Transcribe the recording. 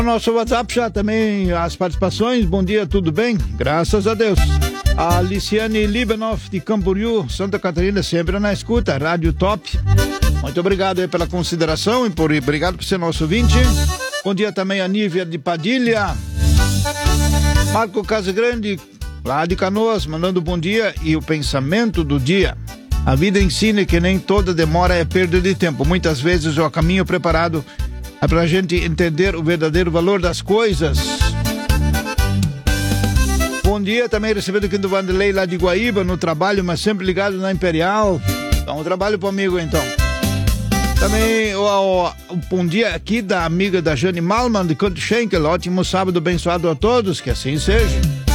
Nosso WhatsApp já também as participações. Bom dia, tudo bem? Graças a Deus. A Liciane Libanoff de Camboriú, Santa Catarina, sempre na escuta, Rádio Top. Muito obrigado aí pela consideração e obrigado por ser nosso ouvinte. Bom dia também a Nívia de Padilha. Marco Casagrande, lá de Canoas, mandando bom dia e o pensamento do dia. A vida ensina que nem toda demora é perda de tempo. Muitas vezes o caminho preparado é pra gente entender o verdadeiro valor das coisas. Bom dia também recebendo aqui do Vanderlei lá de Guaíba, no trabalho, mas sempre ligado na Imperial. Dá um trabalho pro amigo então. Também o bom dia aqui da amiga da Jane Malman de Canto Schenkel. Ótimo sábado abençoado a todos, que assim seja.